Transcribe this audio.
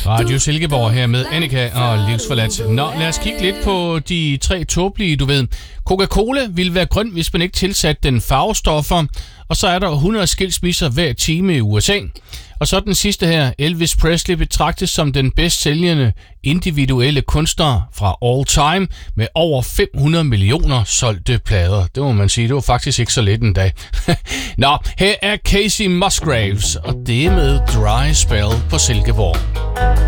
Radio Silkeborg her med Annika og Livsforladt. Nå, lad os kigge lidt på de 3 tåbelige, du ved. Coca-Cola ville være grøn, hvis man ikke tilsatte den farvestoffer. Og så er der 100 skilsmisser hver time i USA. Og så den sidste her. Elvis Presley betragtes som den bedst sælgende individuelle kunstner fra all time med over 500 millioner solgte plader. Det må man sige, det var faktisk ikke så lidt en dag. Nå, her er Casey Musgraves, og det er med Dry Spell på Silkeborg.